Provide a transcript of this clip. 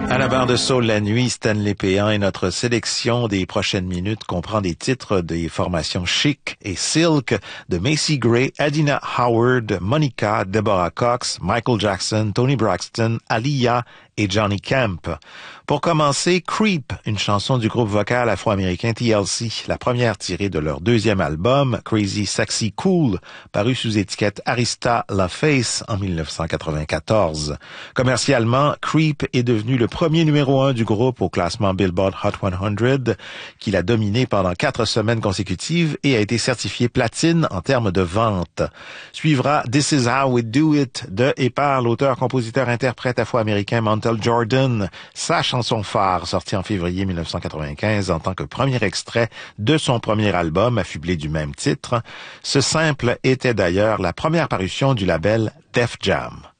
À la barre de Soul la nuit, Stanley Péan et notre sélection des prochaines minutes comprend des titres des formations Chic et Silk, de Macy Gray, Adina Howard, Monica, Deborah Cox, Michael Jackson, Toni Braxton, Aaliyah et Johnny Camp. Pour commencer, Creep, une chanson du groupe vocal afro-américain TLC, la première tirée de leur deuxième album, Crazy Sexy Cool, paru sous étiquette Arista La Face en 1994. Commercialement, Creep est devenu le premier numéro 1 du groupe au classement Billboard Hot 100, qu'il a dominé pendant 4 semaines consécutives et a été certifié platine en termes de vente. Suivra This Is How We Do It de et par l'auteur-compositeur-interprète afro-américain Montel Jordan, sa chanson phare sortie en février 1995 en tant que premier extrait de son premier album affublé du même titre. Ce simple était d'ailleurs la première parution du label Def Jam.